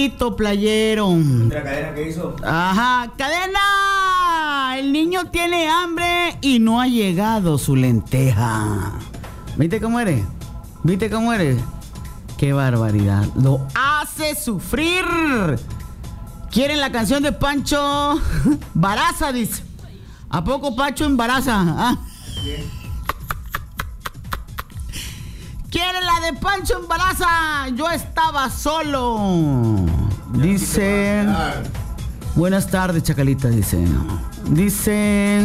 Playero. ¿La cadena que hizo? Ajá, cadena. El niño tiene hambre y no ha llegado su lenteja. ¿Viste cómo eres? ¿Viste cómo eres? Qué barbaridad. Lo hace sufrir. ¿Quieren la canción de Pancho Baraza? Dice. ¿A poco Pancho embaraza? ¿Ah? ¿Quieren la de Pancho Embaraza? Yo estaba solo. Dice. Buenas tardes, Chacalita, dice. Dice.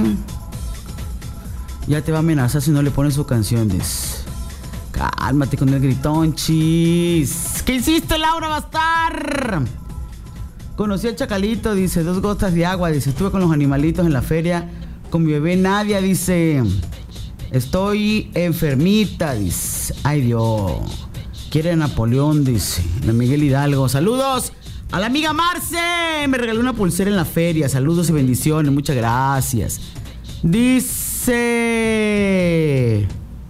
Ya te va a amenazar si no le pones su canción, dice. Cálmate con el gritón, chis. ¿Qué hiciste, Laura Bastar? Conocí al Chacalito, dice. 2 gotas de agua, dice. Estuve con los animalitos en la feria con mi bebé Nadia, dice. Estoy enfermita, dice. Ay, Dios. Quiere Napoleón, dice. La Miguel Hidalgo. Saludos a la amiga Marce. Me regaló una pulsera en la feria. Saludos y bendiciones. Muchas gracias. Dice.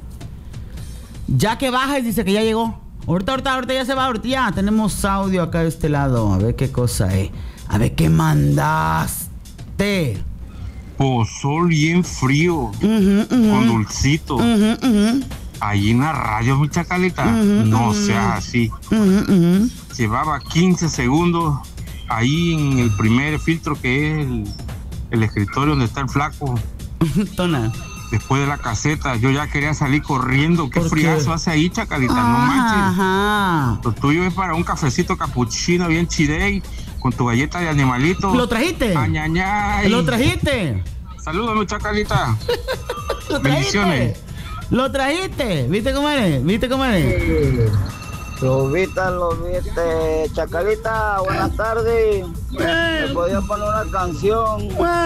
Ya que baja, dice que ya llegó. Ahorita ya se va. Ahorita ya tenemos audio acá de este lado. A ver qué cosa es. A ver qué mandaste. Pozol bien frío, con dulcito. Ahí en la radio, mi Chacalita. No sea así. Llevaba 15 segundos ahí en el primer filtro, que es el escritorio donde está el flaco. Tona. Después de la caseta, yo ya quería salir corriendo. ¿Qué friazo hace ahí, Chacalita? No manches. Ajá. Lo tuyo es para un cafecito capuchino bien chidey, con tu galleta de animalito. ¿Lo trajiste? Añañay. ¿Lo trajiste? Saludos, mi Chacalita. ¿Lo trajiste? Bendiciones. ¿Lo trajiste? ¿Viste cómo eres? ¿Viste cómo eres? Lo viste, Chacalita, buenas tardes. ¿Me podía poner una canción?